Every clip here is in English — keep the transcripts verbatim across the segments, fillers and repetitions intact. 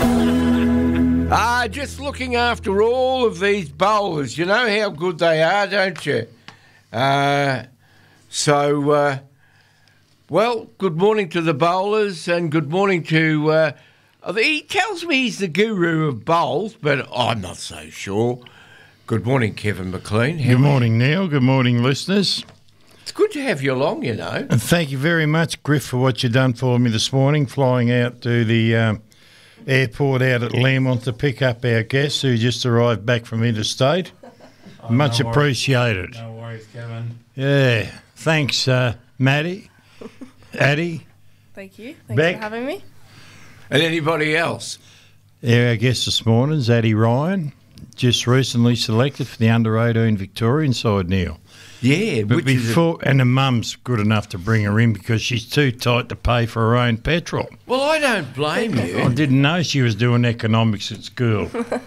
Ah, just looking after all of these bowlers. You know how good they are, don't you? Uh, so, uh, well, good morning to the bowlers and good morning to... Uh, he tells me he's the guru of bowls, but I'm not so sure. Good morning, Kevin McLean. How Good morning, Neil. Good morning, listeners. It's good to have you along, you know. And thank you very much, Griff, for what you've done for me this morning, flying out to the um, airport out at Learmonth to pick up our guests who just arrived back from interstate. Oh, Much no appreciated. No worries, Kevin. Yeah. Thanks, uh, Maddie, Addie. Thank you. Thanks Beck. for having me. And anybody else? Yeah, our guest this morning is Addie Ryan, just recently selected for the under eighteen Victorian side, Neil. Yeah, But which is a- before, and the mum's good enough to bring her in because she's too tight to pay for her own petrol. Well, I don't blame I you. didn't know she was doing economics at school.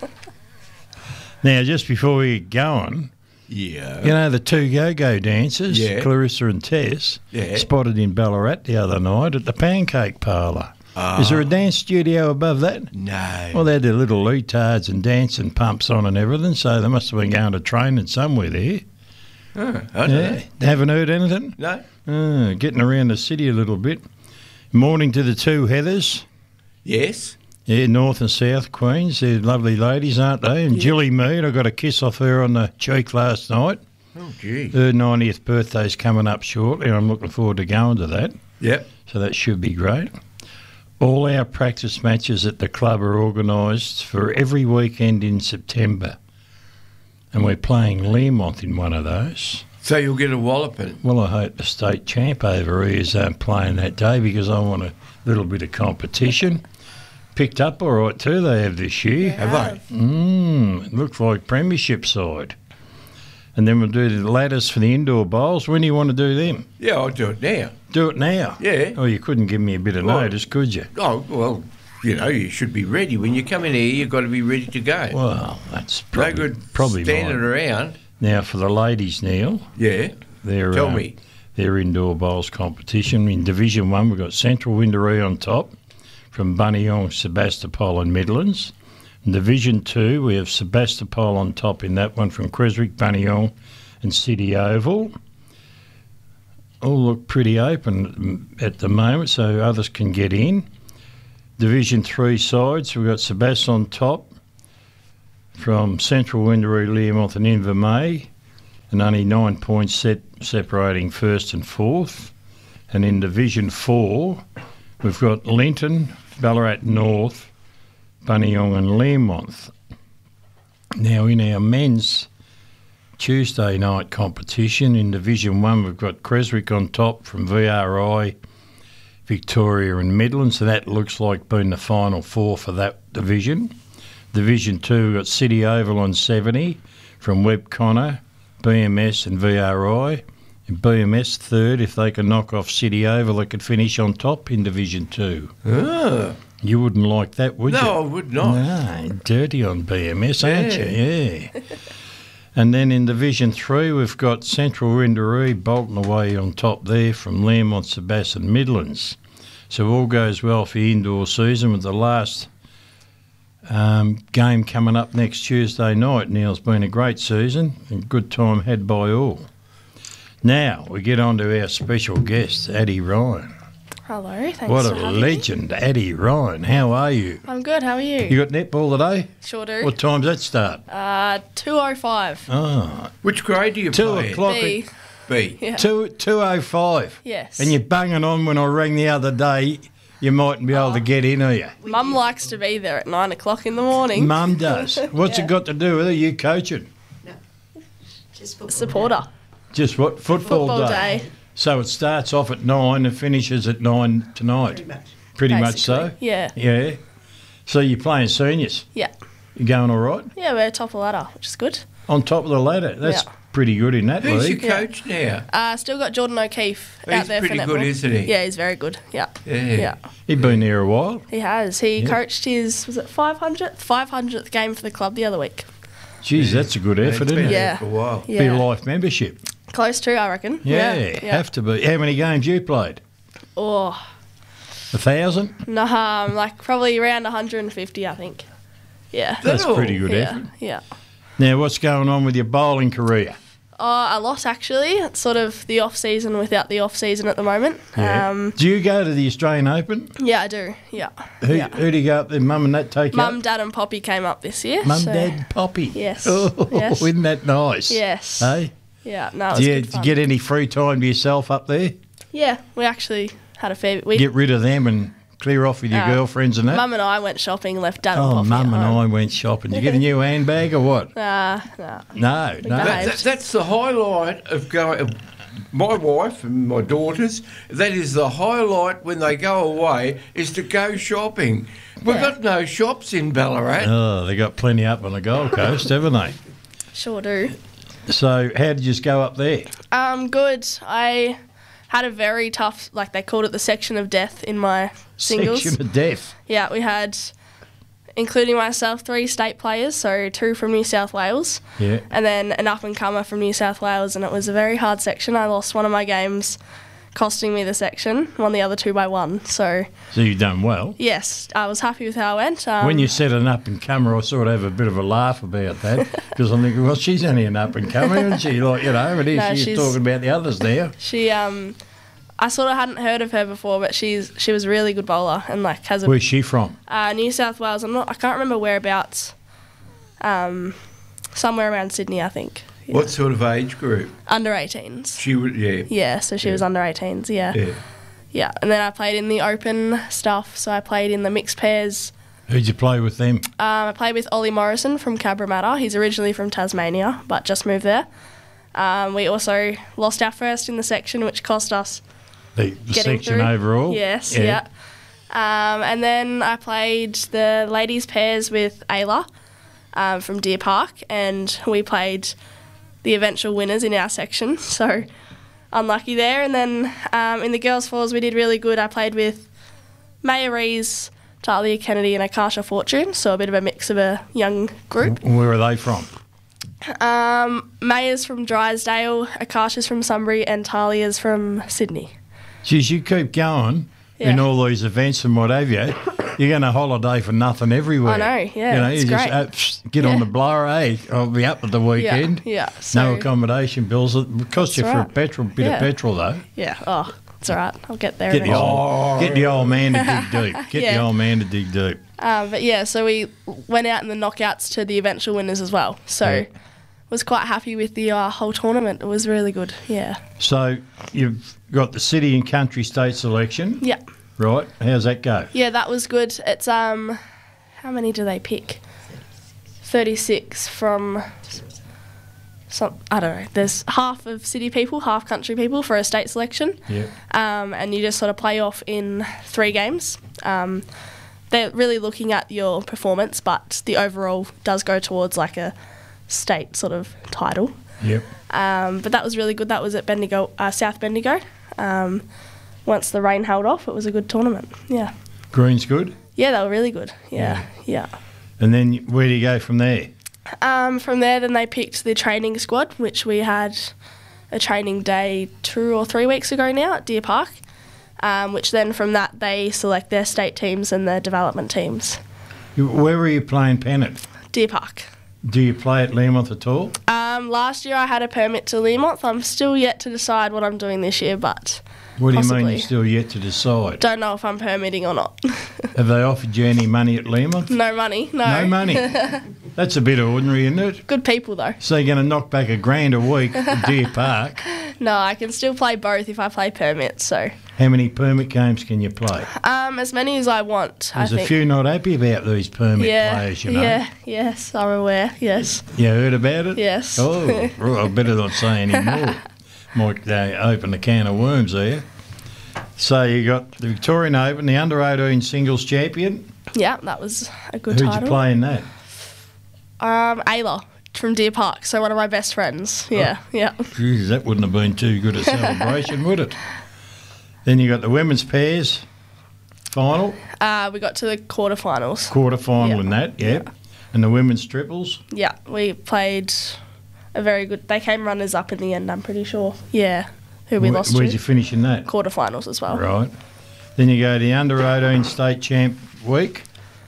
Now, just before we get going, Yeah. you know the two go-go dancers, Yeah. Clarissa and Tess, Yeah. spotted in Ballarat the other night at the Pancake Parlour. Is there a dance studio above that? No. Well, they had their little leotards and dancing pumps on and everything, so they must have been going to training somewhere there. Oh, I don't Yeah. know. Haven't heard anything? No? Oh, getting around the city a little bit. Morning to the two Heathers. Yes? Yeah, North and South Queens. They're lovely ladies, aren't they? And Jilly Mead, I got a kiss off her on the cheek last night. Oh, gee. Her ninetieth birthday's coming up shortly. I'm looking forward to going to that. Yep. So that should be great. All our practice matches at the club are organised for every weekend in September. And we're playing Learmonth in one of those. So you'll get a walloping. Well, I hope the state champ over here is um, playing that day because I want a little bit of competition. Picked up all right too, they have this year. Have they? Mmm, it looks like premiership side. And then we'll do the ladders for the indoor bowls. When do you want to do them? Yeah, I'll do it now. Do it now? Yeah. Oh, you couldn't give me a bit of Well- notice, could you? Oh, well, you know, you should be ready. When you come in here, you've got to be ready to go. Well, that's no probably, good probably standing mine. around. Now, for the ladies, Neil, Yeah. they're, Tell uh, me. their indoor bowls competition. In Division one, we've got Central Windaree on top from Buninyong, Sebastopol and Midlands. In Division two, we have Sebastopol on top in that one from Creswick, Buninyong and City Oval. All look pretty open at the moment, so others can get in. Division three sides, we've got Sebas on top from Central Windaree, Learmonth and Invermay, and only nine points set separating first and fourth. And in Division four, we've got Linton, Ballarat North, Buninyong and Learmonth. Now in our men's Tuesday night competition in Division one, we've got Creswick on top from V R I, Victoria and Midland, so that looks like being the final four for that division. Division two, we've got City Oval on seventy from Webb Connor, B M S and V R I. And B M S third, if they can knock off City Oval, they could finish on top in Division two. Oh. You wouldn't like that, would you? No, I would not. No, dirty on B M S, aren't you? Yeah. And then in Division three, we've got Central Windaree bolting away on top there from Learmonth, Sebas and Midlands. So all goes well for the indoor season with the last um, game coming up next Tuesday night. Neil's been a great season and good time had by all. Now we get on to our special guest, Addie Ryan. Hello, thanks What for a having legend, Addie Ryan. How are you? me. I'm good, how are you? You got netball today? Sure do. What time's that start? Uh, two oh five. Oh, Which grade do you two play? o'clock. B. B. Yeah. Two two oh five. Yes. And you're banging on when I rang the other day. You mightn't be able to get in, are you? Mum likes to be there at nine o'clock in the morning. Mum does. What's Yeah. it got to do with it? You coaching? Just football. Supporter. Just what football, Football day. So it starts off at nine and finishes at nine tonight. Pretty much. Pretty much so. basically. Yeah. Yeah. So you're playing seniors. Yeah. You going all right? Yeah, we're top of the ladder, which is good. On top of the ladder. That's Yeah. pretty good in that Who's your league. Yeah. coach now? Uh, still got Jordan O'Keefe He's out there pretty for good, netball. isn't he? Yeah, he's very good. Yeah. Yeah. Yeah. He's been there a while. He has. He Yeah. coached his, was it five hundredth? five hundredth game for the club the other week. Geez, that's a good It's effort, been isn't it? there Yeah. for a while. Be Yeah. a life membership. Close to, I reckon. Yeah, Yeah. yeah. have to be. How many games you played? Oh, A thousand? No, um, like probably around one hundred fifty, I think. Yeah. That's all? pretty good yeah. effort. Yeah. Now, what's going on with your bowling career? Uh, a lot, actually. It's sort of the off-season without the off-season at the moment. Yeah. Um, do you go to the Australian Open? yeah, I do. Yeah. Who, yeah. who do you go up there? Mum and Dad take you Mum, up? Dad and Poppy came up this year. Mum, so- Dad, Poppy. Yes. Oh, Yes. isn't that nice? Yes. Hey? Yeah, no, it was Do you, good do you fun. get any free time to yourself up there? Yeah, we actually had a fair bit. We, Get rid of them and clear off with your Uh, girlfriends and that? Mum and I went shopping, left Dad and oh, Poppy Mum at and home. I went shopping. Did you get a new handbag or what? Nah, nah. No, no. guy- That, that, that's the highlight of going. My wife and my daughters. That is the highlight when they go away. Is to go shopping. We've Yeah. got no shops in Ballarat. Oh, they got plenty up on the Gold Coast, haven't they? Sure do. So, how did you just go up there? Um, good. I had a very tough, like they called it the section of death in my singles. Section of death. Yeah, we had, including myself, three state players, so two from New South Wales, Yeah. and then an up-and-comer from New South Wales, and it was a very hard section. I lost one of my games, costing me the section, won the other two by one. So, So you've done well. yes, I was happy with how I went. Um, When you set an up and comer, I sort of have a bit of a laugh about that because I'm thinking, well, she's only an up and comer, isn't she? Like, you know, but here No, she's, she's- talking about the others now. She, um, I sort of hadn't heard of her before, but she's she was a really good bowler and like has a Where's she from? uh, New South Wales. I'm not. I can't remember whereabouts. Um, somewhere around Sydney, I think. Yeah. What sort of age group? Under eighteens. She would. Yeah. Yeah, so she Yeah. was under eighteens. Yeah. Yeah. yeah, And then I played in the open stuff. So I played in the mixed pairs. Who'd you play with them? Um, I played with Ollie Morrison from Cabramatta. He's originally from Tasmania, but just moved there. Um, we also lost our first in the section, which cost us The, the getting section through. overall? Yes, yeah. Um, and then I played the ladies pairs with Ayla um, from Deer Park, and we played the eventual winners in our section. So unlucky there. And then um, in the girls' fours, we did really good. I played with Maya Rees, Talia Kennedy, and Akasha Fortune. So a bit of a mix of a young group. Where are they from? Um, Maya's from Drysdale, Akasha's from Sunbury, and Talia's from Sydney. Geez, you keep going in Yeah. all these events and what have you. You're going to holiday for nothing everywhere. I know, yeah, You know, it's you just great. uh, psh, get on Yeah. the blower, eh? I'll be up at the weekend. Yeah, yeah. No So, accommodation bills. It costs you That's for a right. petrol, bit Yeah. of petrol though. yeah. Oh, it's all right. I'll get there Get the eventually. old, get the old man to dig deep. Get the Yeah. old man to dig deep. Um, but yeah, so we went out in the knockouts to the eventual winners as well. So Yeah. was quite happy with the uh, whole tournament. It was really good. Yeah. So you've got the city and country state selection, Yeah. right? How's that go? Yeah, that was good. It's um, how many do they pick? thirty-six from some. I don't know. There's half of city people, half country people for a state selection. Yeah. Um, and you just sort of play off in three games. Um, they're really looking at your performance, but the overall does go towards like a state sort of title. Yep. Um, but that was really good. That was at Bendigo, uh, South Bendigo. Um, once the rain held off, it was a good tournament. Yeah. Green's good. Yeah, they were really good. Yeah, yeah. And then where do you go from there? Um, from there, then they picked the training squad, which we had a training day two or three weeks ago now at Deer Park, um, which then from that they select their state teams and their development teams. You- Where were you playing pennant? Deer Park. Do you play at Learmonth at all? Um, last year I had a permit to Learmonth. I'm still yet to decide what I'm doing this year, but What do you mean possibly. you're still yet to decide? Don't know if I'm permitting or not. Have they offered you any money at Learmonth? No money, no. No money. That's a bit ordinary, isn't it? Good people though. So you're going to knock back a grand a week at Deer Park. No, I can still play both if I play permits. So, How many permit games can you play? um, as many as I want. There's I a think. few not happy about these permit yeah, players, you know. yeah, yes, I'm aware. Yes, You heard about it? yes. Oh, well, I better not say any more. Might uh, open a can of worms there. So you got the Victorian Open, the under eighteen singles champion. Yeah, that was a good Who'd title. you play in that? Um, Ayla from Deer Park, so one of my best friends. Yeah, Oh. yeah. Jeez, that wouldn't have been too good a celebration, would it? Then you got the women's pairs final, Uh, we got to the quarterfinals. quarter final Yeah. in that, yeah. And the women's triples. Yeah, we played a very good. They came runners up in the end. I'm pretty sure. Yeah, who we Where, lost Where'd to. you finish in that? Quarterfinals as well. Right. Then you go to the under eighteen state champ week.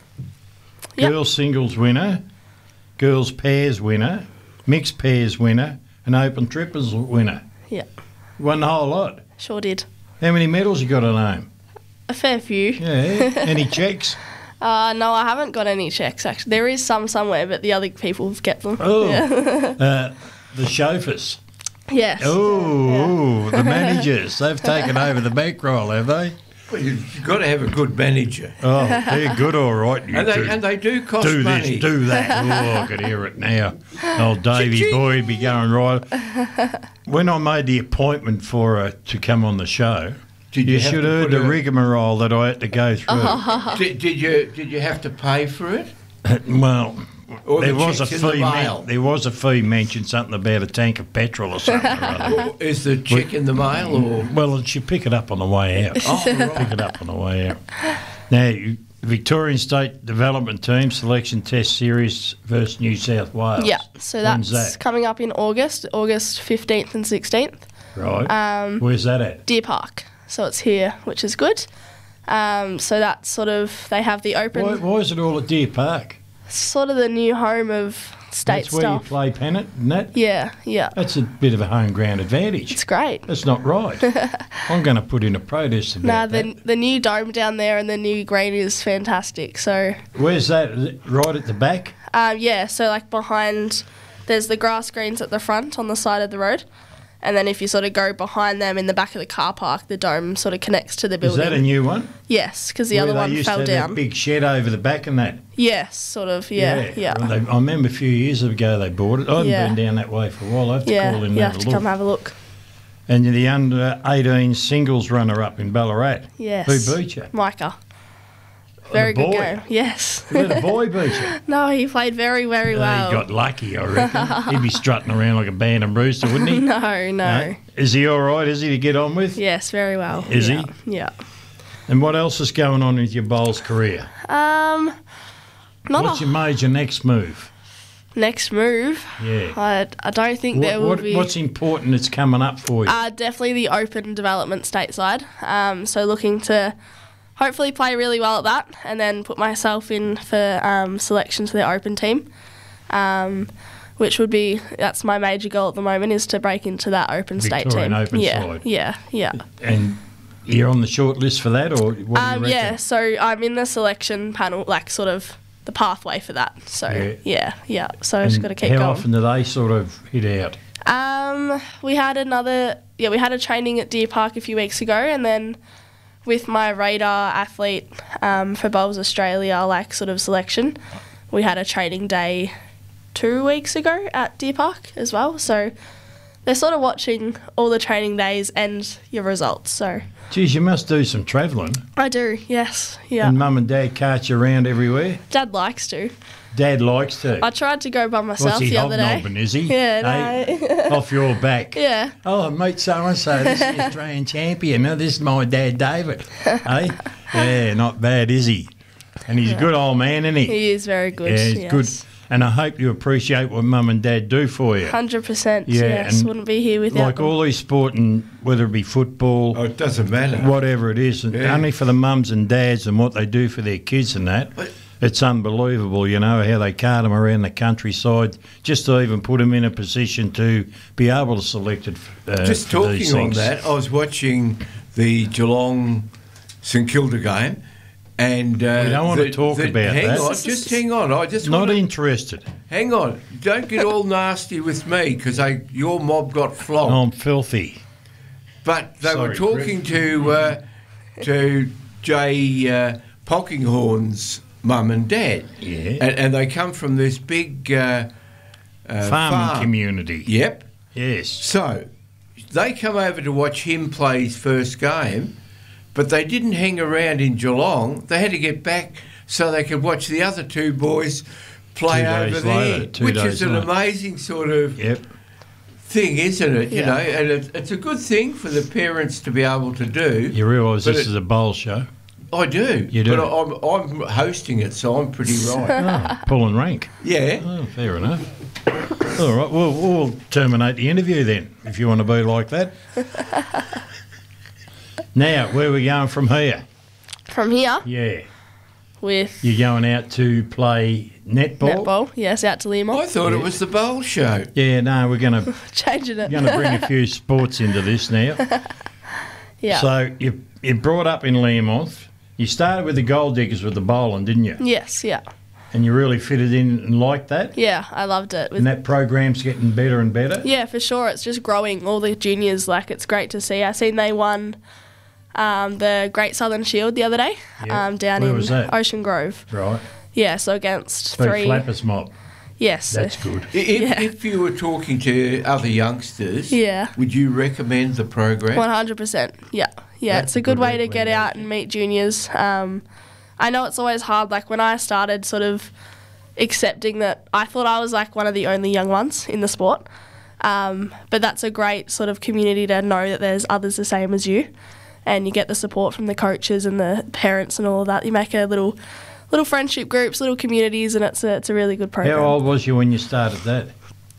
Yep. Girls singles winner, girls pairs winner, mixed pairs winner, and open triples winner. Yeah, Won the whole lot. sure did. How many medals you got to name? A fair few. Yeah. Any checks? Uh, no, I haven't got any checks, actually. There is some somewhere, but the other people have kept them. Oh, Yeah. uh, the chauffeurs. Yes. Oh, ooh, the managers. They've taken over the bankroll, have they? Well, you've got to have a good manager. Oh, they're good, all right. You And they, two. and they do cost do money. this, do that. Oh, I could hear it now. Old Davey Ching, ching. boy would be going right. When I made the appointment for her to come on the show, Did you, you have should to have heard put the a- rigmarole that I had to go through. Did, did you did you have to pay for it? Well, Or there the was a checks in the fee. men- mail? there was a fee mentioned something about a tank of petrol or something. or other. Or is the check in the mail or? Well, she pick it up on the way out. Oh, Pick right. it up on the way out. Now, you- Victorian State Development Team Selection Test Series versus New South Wales. Yeah, so When's that's that? coming up in August, August fifteenth and sixteenth. Right. Um, Where's that at? Deer Park. So it's here, which is good. Um, so that's sort of, they have the open, Why, why is it all at Deer Park? sort of the new home of state That's where stuff. you play pennant, isn't it? Yeah, yeah. That's a bit of a home ground advantage. It's great. That's not right. I'm going to put in a protest about Nah, that. the, the new dome down there and the new green is fantastic. So, Where's that? Is it right at the back? um, yeah, so like behind, there's the grass greens at the front on the side of the road. And then if you sort of go behind them in the back of the car park, the dome sort of connects to the Is building. that a new one? Yes, because the Where other they one used fell to have down. that big shed over the back and that. Yes, sort of, yeah, yeah. Well, they- I remember a few years ago they bought it. I haven't Yeah. been down that way for a while. I have to Yeah, call in and you have have a to look. come have a look. And you're the under eighteen singles runner-up in Ballarat. Yes. Who beat you? Micah. Very the good boy? game. Yes. Who the boy beat you? No, he played very, very Uh, well. He got lucky, I reckon. He'd be strutting around like a band and rooster, wouldn't he? No, no, No? Is he all right? Is he to get on with? Yes, very well. Is yeah. he? Yeah. And what else is going on with your bowls career? Um, not What's a your major next move? next move. Yeah. I, I don't think What, there will what- be. what's important that's coming up for you? Uh, definitely the open development stateside. Um, so looking to hopefully play really well at that, and then put myself in for um, selection to the open team. Um, which would be that's my major goal at the moment, is to break into that open state Victorian team. open yeah, side. yeah, yeah. And you're on the short list for that, or what Um, do you reckon? yeah, so I'm in the selection panel, like sort of the pathway for that. So Yeah. yeah, yeah. So I just And got to keep how going. often do they sort of hit out? Um, we had another, yeah, we had a training at Deer Park a few weeks ago, and then with my radar athlete um, for Bowls Australia, like sort of selection, we had a training day two weeks ago at Deer Park as well. So they're sort of watching all the training days and your results. So Geez, you must do some travelling. I do, yes, yeah. And mum and dad cart you around everywhere. Dad likes to. Dad likes to. I tried to go by myself What's he the other day. hobnobbing, is he? Yeah, Hey, no. off your back. Yeah. Oh, meet so-and-so. This is the Australian champion. No, this is my dad, David. Hey? Yeah, not bad, is he? And he's a good old man, isn't he? He is very good. Yeah, he's yes. good. And I hope you appreciate what mum and dad do for you. one hundred percent, Yeah, yes. and Wouldn't be here without Like them. all these sport, and whether it be football, Oh, it doesn't matter. whatever it is, and Yeah. only for the mums and dads and what they do for their kids and that. But- It's unbelievable, you know, how they cart them around the countryside just to even put them in a position to be able to select it. Uh, Just for these talking on things. that, I was watching the Geelong St Kilda game, and uh, We don't want to the- talk the- about hang that. on, just hang on. I just Not want to, interested. hang on. Don't get all nasty with me because your mob got flogged. I'm filthy. But they were Oh, Sorry, talking to uh, to Jay uh, Polkinghorn's mum and dad, Yeah. and, and they come from this big uh, uh, Farming farm. community. Yep. Yes. So they come over to watch him play his first game, but they didn't hang around in Geelong. They had to get back so they could watch the other two boys play Two over days there, later, two which days is an later. amazing sort of Yep. thing, isn't it? You Yeah. know, and it, it's a good thing for the parents to be able to do. You realise But this it- is a bowl show? I do. You do? But I'm, I'm hosting it, so I'm pretty right. Oh, pull and rank. Yeah. Oh, fair enough. All right, well, we'll terminate the interview then, if you want to be like that. Now, where are we going from here? from here Yeah. with You're going out to play netball? netball. Yes, out to Learmonth. I thought it was the bowl show. Yeah, no, we're going to Changing it. going to bring a few sports into this now. Yeah. So you you brought up in Learmonth. You started with the Gold Diggers with the bowling, didn't you? yes, yeah. And you really fitted in and liked that? Yeah, I loved it. With And that program's getting better and better? Yeah, for sure. It's just growing. All the juniors, like, it's great to see. I seen they won um, the Great Southern Shield the other day Yeah. um, down Where in was that? Ocean Grove. Right. Yeah, so against Beat three. Flappers Mob. Yes. That's good. I- If, Yeah. if you were talking to other youngsters, Yeah. would you recommend the program? One hundred percent. Yeah, yeah. That's it's a a good good way to get out and meet juniors. Um, I know it's always hard. Like when I started, sort of accepting that I thought I was like one of the only young ones in the sport. Um, but that's a great sort of community to know that there's others the same as you, and you get the support from the coaches and the parents and all of that. You make a little, little friendship groups, little communities, and it's a it's a really good program. How old was you when you started that?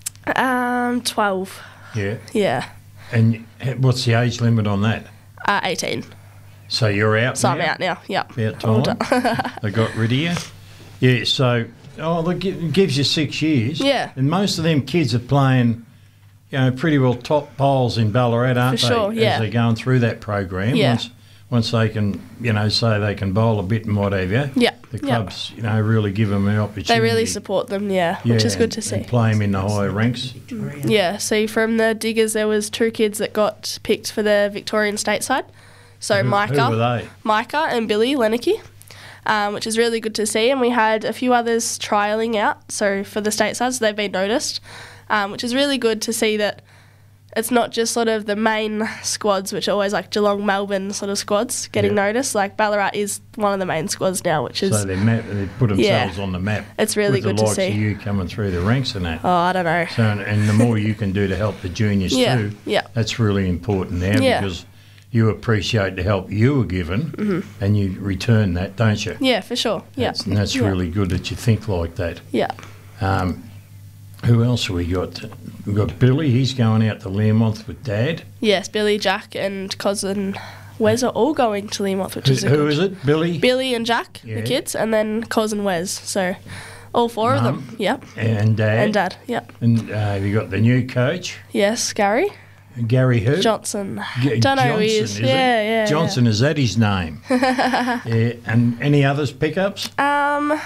Um, twelve. Yeah. Yeah. And what's the age limit on that? Uh, eighteen. So you're out So now? I'm out now. Yep. About All time. done. They got rid of you? Yeah, so, oh, look, it gives you six years. Yeah. And most of them kids are playing, you know, pretty well top bowls in Ballarat, aren't For they? sure, yeah. As they're going through that program. Yeah. Once, once they can, you know, say they can bowl a bit and what have you. Yeah. The yeah. clubs, you know, really give them an opportunity. They really support them, yeah, Yeah, which is good and- to see. And play them in the higher ranks. Victoria. Yeah, see, from the Diggers, there was two kids that got picked for the Victorian state side. So Who- Micah, Who were they? Micah and Billy Lenicky, um, which is really good to see. And we had a few others trialling out, so for the state side, so they've been noticed, um, which is really good to see that it's not just sort of the main squads, which are always like Geelong, Melbourne sort of squads getting Yeah. noticed. Like Ballarat is one of the main squads now, which is So they map, they put themselves Yeah. on the map. It's really with good the to likes see. of you coming through the ranks and that. oh, I don't know. So, and the more you can do to help the juniors Yeah, too, yeah. that's really important now Yeah. because you appreciate the help you were given Mm-hmm. and you return that, don't you? Yeah, for sure. Yeah, That's, and that's yeah. really good that you think like that. yeah. Um, who else have we got? We've got Billy, he's going out to Learmonth with Dad. Yes, Billy, Jack, and cousin Wes are all going to Learmonth, which Who, is a who good. is it? Billy Billy and Jack, Yeah. the kids, and then cousin Wes. So all four of them. Yep. and Dad. And Dad. Yep. And uh, have you got the new coach, Yes, Gary Gary who? Johnson. G- Don't know Johnson, who he is. is yeah, it? yeah. Johnson, is that his name? Yeah. And any others pickups? Yeah. Um,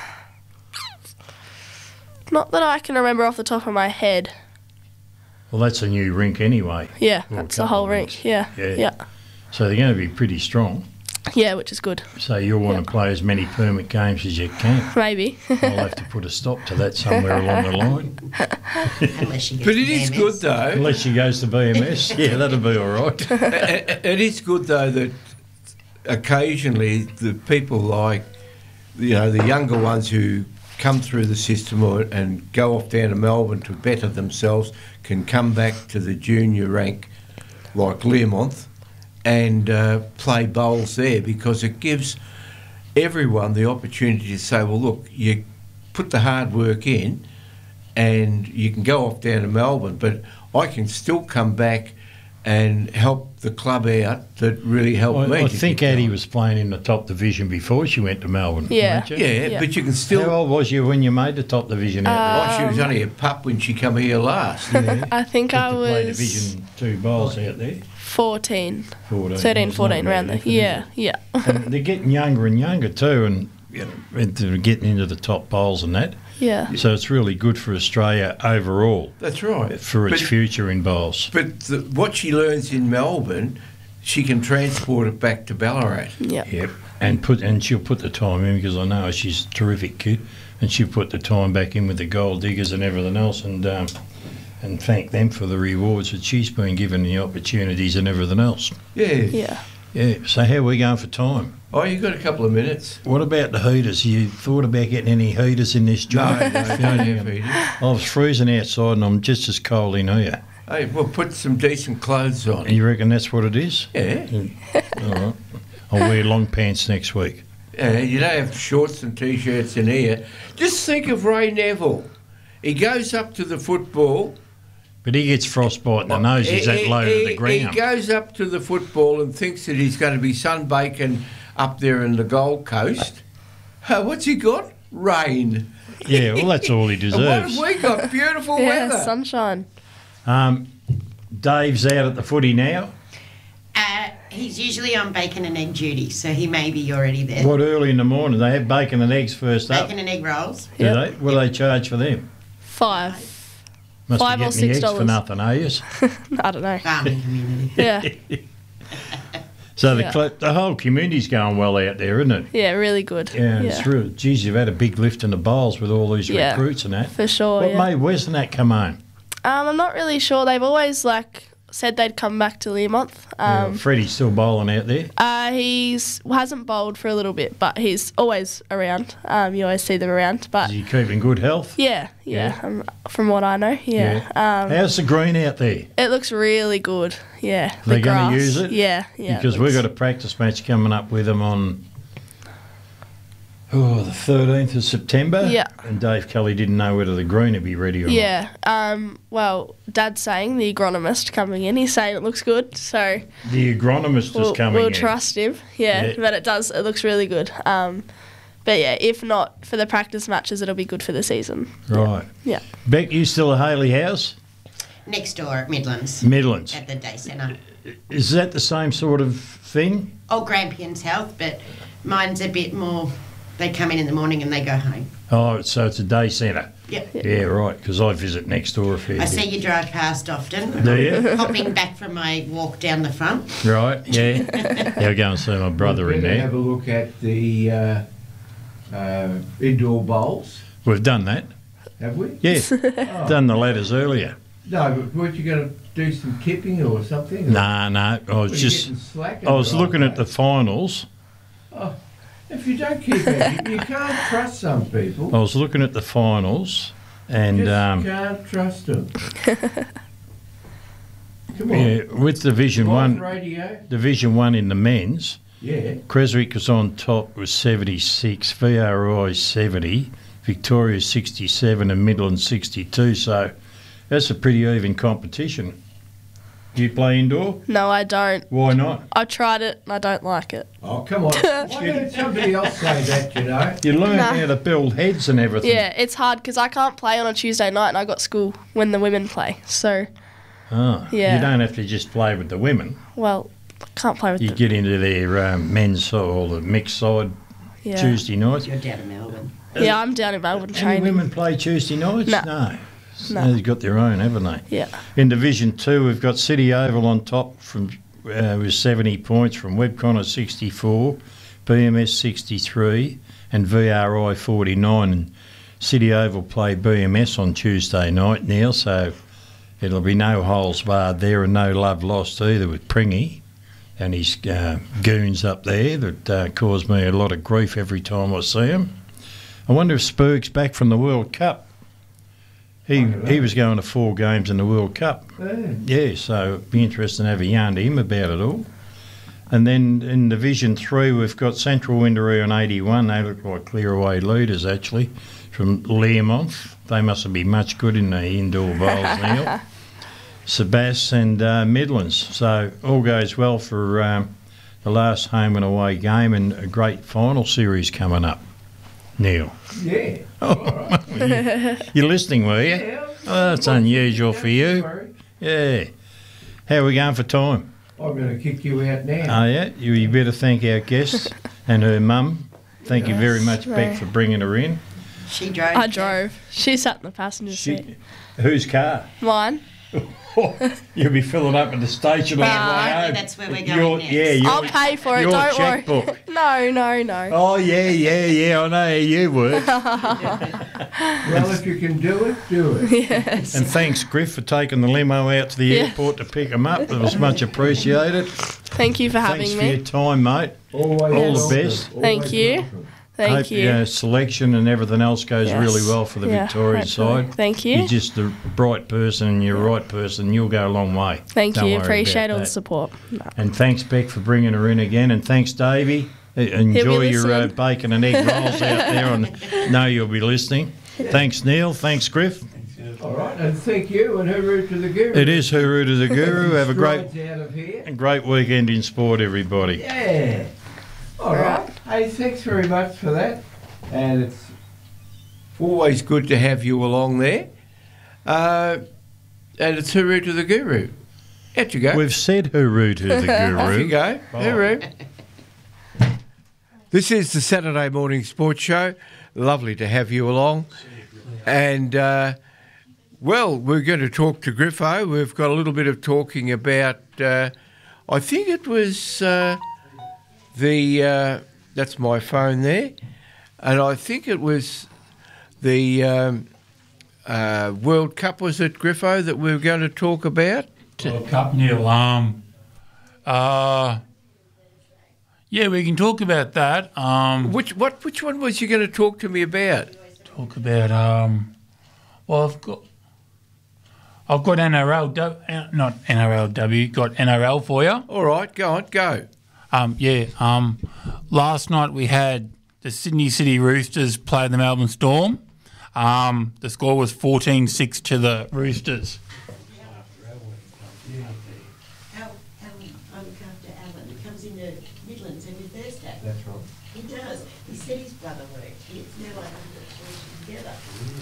not that I can remember off the top of my head. Well, that's a new rink anyway. Yeah, Or a that's the couple whole of rink. rinks. Yeah. Yeah. Yeah. So they're going to be pretty strong. Yeah, which is good. So you'll want Yeah. to play as many permit games as you can. Maybe. I'll have to put a stop to that somewhere along the line. Unless you get But it to is B M S. good though. Unless she goes to B M S. Yeah, that'll be all right. it it is good though that occasionally the people like you know the younger ones who come through the system or, and go off down to Melbourne to better themselves can come back to the junior rank like Learmonth and uh, play bowls there because it gives everyone the opportunity to say, well, look, you put the hard work in and you can go off down to Melbourne, but I can still come back and help the club out that really helped me. I, I to think get Addie going. was playing in the top division before she went to Melbourne. Yeah. weren't you? Yeah, Yeah. but you can still. How old was you when you made the top division out Oh, she was Um, only a pup when she come here last. there? I think Had I to play was Division Two bowls out there. fourteen, fourteen, thirteen, It's fourteen, not around there. bad, is it? Yeah, yeah. And they're getting younger and younger too, and you know, and they're getting into the top bowls and that. Yeah. So it's really good for Australia overall That's right. for its But- future in bowls. But the, what she learns in Melbourne, she can transport it back to Ballarat. Yeah. Yep. And put and she'll put the time in because I know she's a terrific kid, and she'll put the time back in with the Gold Diggers and everything else, and um, and thank them for the rewards that she's been given, the opportunities and everything else. Yeah. Yeah. Yeah. So how are we going for time? Oh, you got a couple of minutes. What about the heaters? You thought about getting any heaters in this No, joint? no, don't have heaters. I was freezing outside and I'm just as cold in here. Hey, well, put some decent clothes on. You reckon that's what it is? Yeah. All right. I'll wear long pants next week. Yeah, you don't have shorts and t-shirts in here. Just think of Ray Neville. He goes up to the football. But he gets frostbite in the nose. He's that He- low he- to the ground. He goes up to the football and thinks that he's going to be sunbaking up there in the Gold Coast. Uh, what's he got? Rain. Yeah, well, that's all he And what have deserves. we got? Beautiful Yeah, weather. sunshine. Um, Dave's out at the footy now. Uh, he's usually on bacon and egg duty, so he may be already there. What, early in the morning? They have bacon and eggs first up. Bacon and egg rolls. Do Yep. they? What do they charge for them? Five. Must Five be or getting six the eggs for dollars. nothing, are you? I don't know. Farming community. Yeah, So the Yeah. cl- the whole community's going well out there, isn't it? yeah, really good. Yeah, it's real. Geez, you've had a big lift in the bowls with all these Yeah. recruits and that. For sure. What yeah. made Western that come home? Um, I'm not really sure. They've always like said they'd come back to Learmonth. yeah, Um, Freddie's still bowling out there. uh, he's hasn't bowled for a little bit, but he's always around. Um, you always see them around. But Is he keeping good health? yeah, yeah, Yeah. Um, from what I know, yeah. Um, How's the green out there? it looks really good. Yeah, They're the gonna grass. use it? Yeah, yeah. it Because we've looks- got a practice match coming up with them on oh, the thirteenth of September. Yeah. And Dave Kelly didn't know whether the green would be ready or not. Yeah. Um, well, Dad's saying the agronomist coming in. He's saying it looks good, so The agronomist we'll, is coming we'll in. trust him. Yeah, Yeah. but it does. It looks really good. Um, but yeah, if not for the practice matches, it'll be good for the season. Right. Yeah. Beck, you still at Haley House? Next door at Midlands, Midlands. at the day centre. Is that the same sort of thing? Oh, Grampians Health, but mine's a bit more. They come in in the morning and they go home. Oh, so it's a day centre. Yep. Yeah, right, because I visit next door a fair I bit. see you drive past often. Do you? Hopping back from my walk down the front. Right, yeah. yeah, I'll go and see my brother We're in gonna have there. a look at the uh, uh, indoor bowls, We've done that. have we? Yes, Oh. done the ladders earlier. No, but weren't you going to do some kipping or something? Nah, no, I Were was you just, getting slack in I was the looking at right the finals. Oh, if you don't keep it, you can't trust some people. I was looking at the finals, and Just um, can't trust them. Come on. yeah, with Division Live One, radio. Division One in the men's, Yeah. Creswick was on top with seventy-six, V R I seventy, Victoria sixty-seven, and Midland sixty-two. So that's a pretty even competition. Do you play indoor? No, I don't. Why not? I tried it and I don't like it. Oh, come on. Why don't somebody else say that, you know? You learn Nah. how to build heads and everything. Yeah, it's hard because I can't play on a Tuesday night and I got school when the women play. So, Oh, Yeah. You don't have to just play with the women. well, I can't play with You the get into their um, men's side or the mixed side yeah. Tuesday nights. You're down in Melbourne. Yeah, I'm down in Melbourne Any training. women play Tuesday nights? No. No. No. They've got their own, haven't they? Yeah. In Division Two, we've got City Oval on top from uh, with seventy points from Webb Connor sixty-four, B M S sixty-three, and V R I forty-nine. And City Oval play B M S on Tuesday night, Neil. So it'll be no holes barred there and no love lost either with Pringy and his uh, goons up there that uh, cause me a lot of grief every time I see them. I wonder if Spurg's back from the World Cup. He he was going to four games in the World Cup. Yeah. Yeah, so it'd be interesting to have a yarn to him about it all. And then in Division Three, we've got Central Windaroo on eighty-one. They look like clear away leaders actually from Learmonth. They mustn't be much good in the indoor bowls, Neil. Sebas and uh, Midlands. So all goes well for um, the last home and away game and a great final series coming up. Neil. Yeah. Oh, you're listening, were you? Yeah. Oh, that's unusual for you. Worry. Yeah. How are we going for time? I'm going to kick you out now. Oh, yeah? You, you better thank our guest and her mum. Thank you very much, Beck, right. for bringing her in. She drove. I drove. She sat in the passenger seat. She, whose car? Mine. You'll be filling up at the station on the Nah. way home. That's where we're going Your- next. Yeah, your, I'll pay for it. your Don't checkbook. worry. No, no, no. Oh, yeah, yeah, yeah. I know how you work. Well, if you can do it, do it. Yes. And thanks, Griff, for taking the limo out to the Yeah. airport to pick him up. It was much appreciated. Thank you for having Thanks for me. your time, mate. Always All the welcome. best. Thank Always you. welcome. Thank Hope you. your selection and everything else goes Yes. really well for the Yeah, Victoria hopefully. side. Thank you. You're just the bright person and you're the right person. You'll go a long way. Thank Don't you. worry Appreciate about all the that. support. No. And thanks, Beck, for bringing her in again. And thanks, Davey. Uh, Enjoy your uh, listening. bacon and egg rolls out there. And know you'll be listening. Thanks, Neil. Thanks, Griff. All right, and thank you, and hooroo to the guru. It is Hooroo to the Guru. Have a great, Strides out of here. a great weekend in sport, everybody. Yeah. All right. Hey, thanks very much for that. And it's always good to have you along there. Uh, and it's hooroo to the guru. Out you go. We've said hooroo to the guru. Off you go. Oh. Hooroo. This is the Saturday Morning Sports Show. Lovely to have you along. And, uh, well, we're going to talk to Griffo. We've got a little bit of talking about, uh, I think it was uh, the, uh, that's my phone there, and I think it was the um, uh, World Cup, was it, Griffo, that we were going to talk about? World Cup, Neil. Um, uh, yeah, we can talk about that. Um, Which what which one was you going to talk to me about? talk about um, well, I've got I've got N R L, not N R L W, got N R L for you. All right, go on, go. Um, yeah. Um, last night we had the Sydney City Roosters play the Melbourne Storm. Um, the score was fourteen six to the Roosters. Al, Alan, I look after Alan. He comes into Midlands every Thursday. That's right. He does. He said his brother worked. It's now like we're together.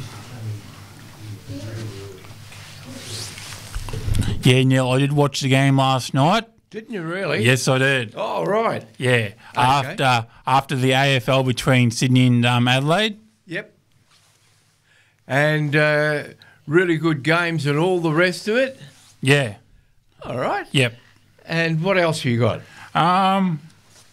Yeah, Neil, I did watch the game last night. Didn't you really? Yes, I did. Oh, right. Yeah, after after the A F L between Sydney and um, Adelaide. Yep. And uh, really good games and all the rest of it. Yeah. All right. Yep. And what else you got? Um,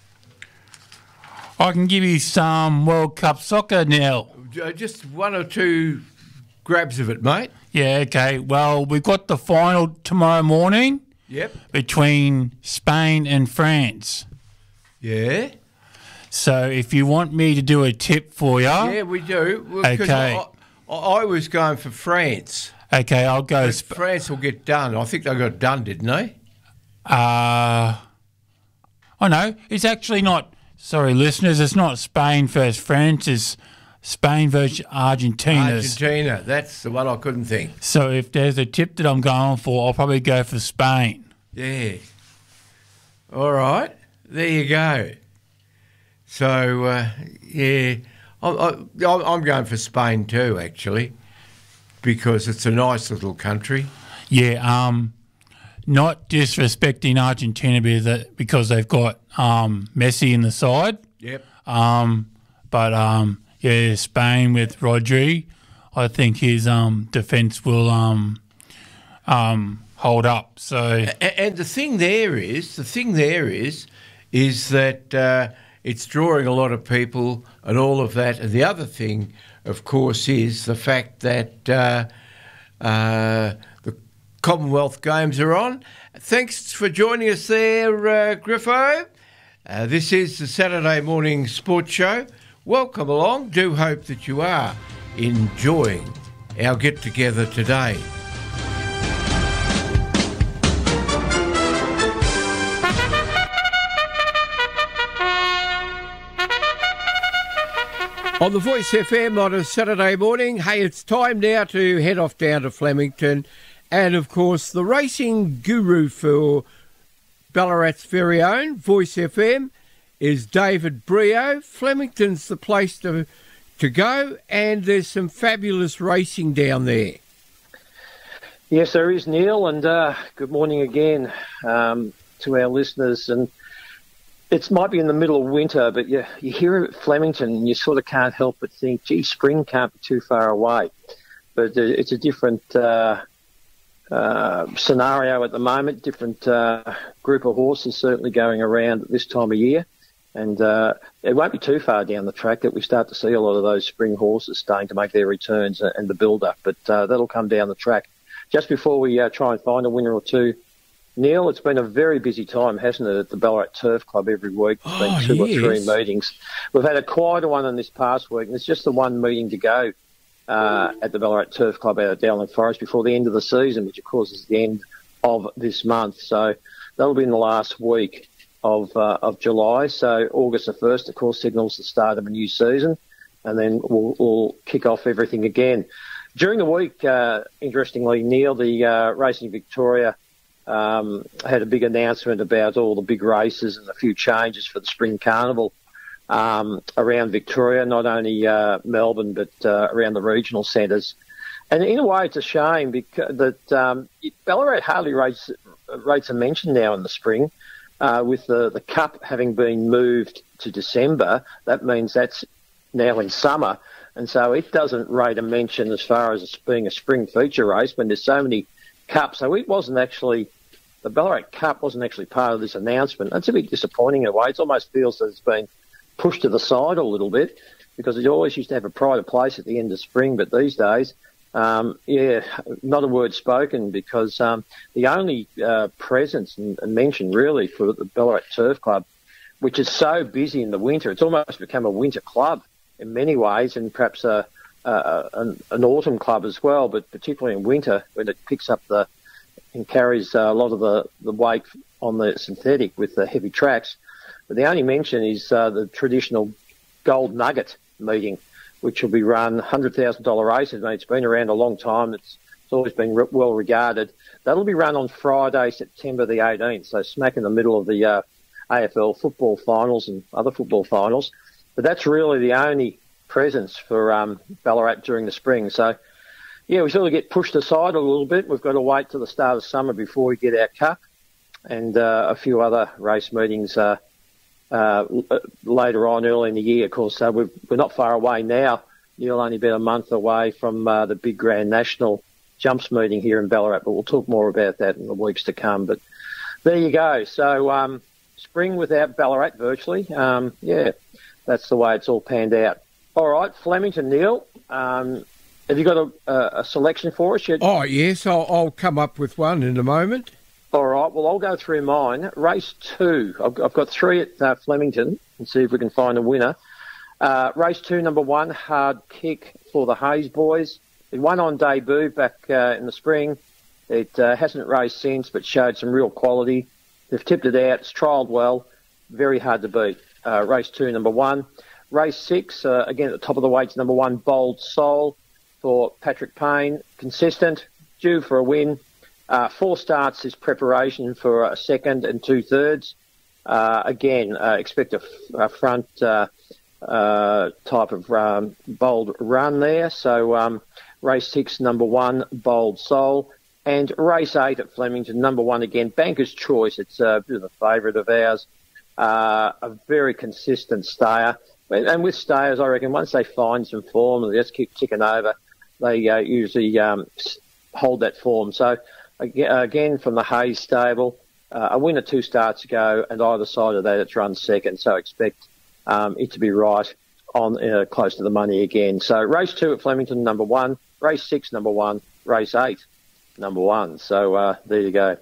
I can give you some World Cup soccer, Neil. Uh, Just one or two grabs of it, mate. Yeah. Okay. Well, we've got the final tomorrow morning Yep. between Spain and France. Yeah. So if you want me to do a tip for you, Yeah, we do. Well, 'cause Okay. I, I, I was going for France. okay, I'll go. But Sp- France will get done. I think they got done, didn't they? uh, oh no, it's actually not. Sorry, listeners, it's not Spain versus France. It's Spain versus Argentina. Argentina. That's the one I couldn't think. So if there's a tip that I'm going for, I'll probably go for Spain. Yeah. All right. There you go. So, uh, yeah, I, I, I'm going for Spain too, actually, because it's a nice little country. Yeah, um, not disrespecting Argentina because because they've got um, Messi in the side. Yep. Um, but um, yeah, Spain with Rodri, I think his um, defence will um, um, hold up. So A- And the thing there is, the thing there is, is that uh, it's drawing a lot of people and all of that. And the other thing, of course, is the fact that uh, uh, the Commonwealth Games are on. Thanks for joining us there, uh, Griffo. Uh, this is the Saturday Morning Sports Show. Welcome along. Do hope that you are enjoying our get-together today. On the Voice F M on a Saturday morning, hey, it's time now to head off down to Flemington. And, of course, the racing guru for Ballarat's very own, Voice F M, is David Brio. Flemington's the place to, to go, and there's some fabulous racing down there. Yes, there is, Neil, and uh, good morning again um, to our listeners. And it might be in the middle of winter, but you, you hear it at Flemington and you sort of can't help but think, gee, spring can't be too far away. But it's a different uh, uh, scenario at the moment, different uh, group of horses certainly going around at this time of year. And uh, it won't be too far down the track that we start to see a lot of those spring horses starting to make their returns and the build-up. But uh, that'll come down the track. Just before we uh, try and find a winner or two, Neil, it's been a very busy time, hasn't it, at the Ballarat Turf Club every week. There's Oh, been two yes. or three meetings. We've had a quieter one than this past week, and it's just the one meeting to go uh, at the Ballarat Turf Club out at Dowling Forest before the end of the season, which, of course, is the end of this month. So that'll be in the last week of uh, of July. So August the first, of course, signals the start of a new season, and then we'll, we'll kick off everything again. During the week, uh, interestingly, Neil, the uh, Racing Victoria um, had a big announcement about all the big races and a few changes for the Spring Carnival um, around Victoria, not only uh, Melbourne, but uh, around the regional centres. And in a way, it's a shame because that um, Ballarat hardly rates, rates a mention now in the spring. Uh, with the, the Cup having been moved to December, that means that's now in summer. And so it doesn't rate a mention as far as being a spring feature race when there's so many Cups. So it wasn't actually, the Ballarat Cup wasn't actually part of this announcement. That's a bit disappointing in a way. It almost feels that it's been pushed to the side a little bit because it always used to have a pride of place at the end of spring, but these days, Um, yeah, not a word spoken because um, the only uh, presence and, and mention really for the Ballarat Turf Club, which is so busy in the winter, it's almost become a winter club in many ways and perhaps a, a, an, an autumn club as well, but particularly in winter when it picks up the and carries a lot of the, the weight on the synthetic with the heavy tracks. But the only mention is uh, the traditional Gold Nugget meeting, which will be run one hundred thousand dollars race. I mean, it's been around a long time. It's, it's always been re- well regarded. That'll be run on Friday, September the eighteenth, so smack in the middle of the uh, A F L football finals and other football finals. But that's really the only presence for um, Ballarat during the spring. So, yeah, we sort of get pushed aside a little bit. We've got to wait till the start of summer before we get our cup and uh, a few other race meetings uh Uh, later on, early in the year, of course. So we're, we're not far away now. You're only about a month away from uh, the big Grand National Jumps meeting here in Ballarat, but we'll talk more about that in the weeks to come. But there you go. So um, spring without Ballarat virtually. Um, yeah, that's the way it's all panned out. All right, Flemington, Neil, um, have you got a, a, a selection for us? You'd... Oh, yes, I'll, I'll come up with one in a moment. All right, well, I'll go through mine. Race two, I've, I've got three at uh, Flemington and see if we can find a winner. Uh, race two, number one, Hard Kick for the Hayes boys. It won on debut back uh, in the spring. It uh, hasn't raced since, but showed some real quality. They've tipped it out. It's trialled well. Very hard to beat. Uh, race two, number one. Race six, uh, again at the top of the weights, number one, Bold Soul for Patrick Payne. Consistent, due for a win. Uh, four starts is preparation for a second and two-thirds. Uh, again, uh, expect a, a front uh, uh, type of um, bold run there. So um, race six, number one, Bold Soul. And race eight at Flemington, number one again, Banker's Choice. It's a bit of a favourite of ours. Uh, a very consistent stayer. And with stayers, I reckon once they find some form and they just keep ticking over, they uh, usually um, hold that form. So, again, from the Hayes stable, uh, a winner two starts ago, and either side of that it's run second. So expect um, it to be right on uh, close to the money again. So race two at Flemington, number one. Race six, number one. Race eight, number one. So uh, there you go.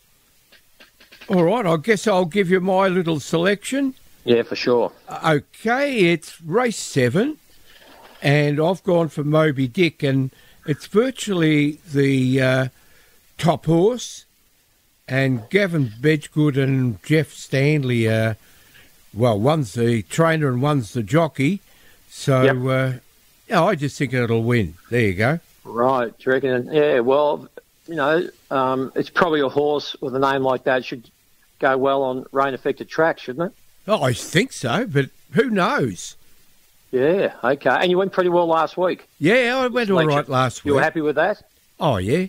All right, I guess I'll give you my little selection. Yeah, for sure. Okay, it's race seven, and I've gone for Moby Dick, and it's virtually the uh, top horse, and Gavin Bedgood and Jeff Stanley are, well, one's the trainer and one's the jockey, so yep. uh, yeah, I just think it'll win. There you go. Right, do you reckon? Yeah, well, you know, um, it's probably a horse with a name like that should go well on rain-affected tracks, shouldn't it? Oh, I think so, but who knows? Yeah, okay. And you went pretty well last week. Yeah, I went all right last week. You were happy with that? Oh, yeah.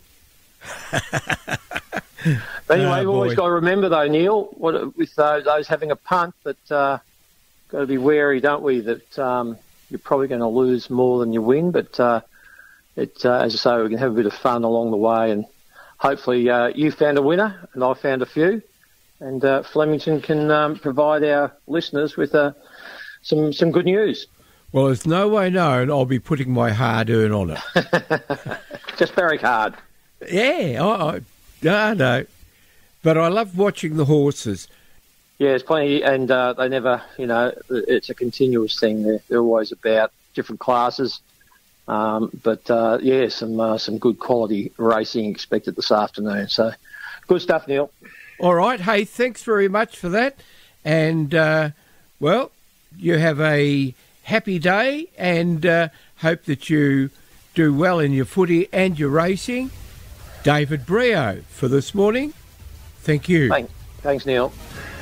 But anyway, oh, you've always got to remember, though, Neil, what, with those, those having a punt, that uh, got to be wary, don't we, that um, you're probably going to lose more than you win. But uh, it, uh, as I say, we can have a bit of fun along the way, and hopefully uh, you found a winner, and I found a few. And uh, Flemington can um, provide our listeners with uh, some some good news. Well, there's no way known I'll be putting my hard-earn on it. Just very hard. Yeah, I, I, I know. But I love watching the horses. Yeah, there's plenty, and uh, they never, you know, it's a continuous thing. They're, they're always about different classes. Um, but, uh, yeah, some uh, some good quality racing expected this afternoon. So, good stuff, Neil. All right. Hey, thanks very much for that. And, uh, well, you have a happy day, and uh, hope that you do well in your footy and your racing. David Brio for this morning. Thank you. Thank, thanks, Neil.